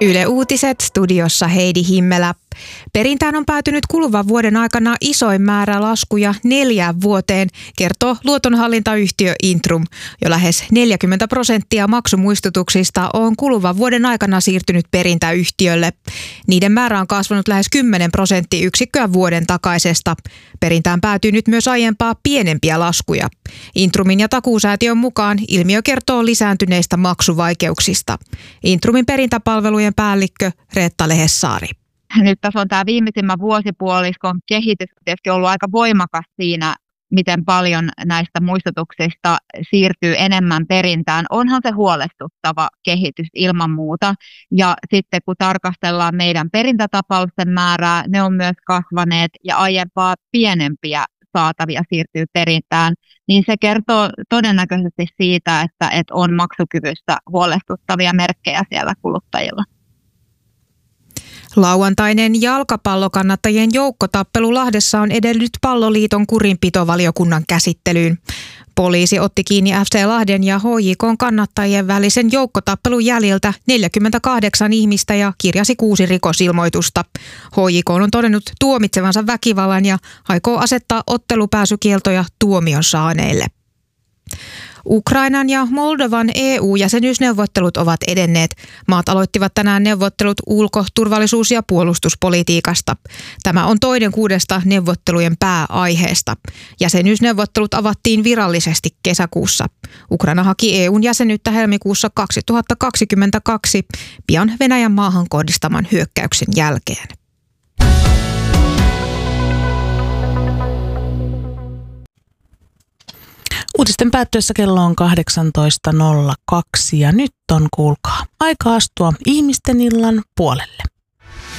Yle Uutiset, studiossa Heidi Himmelä. Perintään on päätynyt kuluvan vuoden aikana isoin määrä laskuja 4 vuoteen, kertoo luotonhallintayhtiö Intrum. Jo lähes 40% maksumuistutuksista on kuluvan vuoden aikana siirtynyt perintäyhtiölle. Niiden määrä on kasvanut lähes 10 prosenttiyksikköä vuoden takaisesta. Perintään päätyy nyt myös aiempaa pienempiä laskuja. Intrumin ja Takuusäätiön mukaan ilmiö kertoo lisääntyneistä maksuvaikeuksista. Intrumin perintäpalvelujen päällikkö Reetta Lehessaari. Nyt tässä on tämä viimeisimmän vuosipuoliskon kehitys tietysti ollut aika voimakas siinä, miten paljon näistä muistutuksista siirtyy enemmän perintään. Onhan se huolestuttava kehitys ilman muuta. Ja sitten kun tarkastellaan meidän perintätapausten määrää, ne on myös kasvaneet ja aiempaa pienempiä saatavia siirtyy perintään, niin se kertoo todennäköisesti siitä, että on maksukyvystä huolestuttavia merkkejä siellä kuluttajilla. Lauantainen jalkapallokannattajien joukkotappelu Lahdessa on edennyt Palloliiton kurinpitovaliokunnan käsittelyyn. Poliisi otti kiinni FC Lahden ja HJK:n kannattajien välisen joukkotappelun jäljiltä 48 ihmistä ja kirjasi 6 rikosilmoitusta. HJK on todennut tuomitsevansa väkivallan ja aikoo asettaa ottelupääsykieltoja tuomion saaneille. Ukrainan ja Moldovan EU-jäsenyysneuvottelut ovat edenneet. Maat aloittivat tänään neuvottelut ulko-, turvallisuus- ja puolustuspolitiikasta. Tämä on toinen 6 neuvottelujen pääaiheesta. Jäsenyysneuvottelut avattiin virallisesti kesäkuussa. Ukraina haki EUn jäsenyyttä helmikuussa 2022, pian Venäjän maahan kohdistaman hyökkäyksen jälkeen. Uutisten päättyessä kello on 18.02 ja nyt on, kuulkaa, aika astua ihmisten illan puolelle.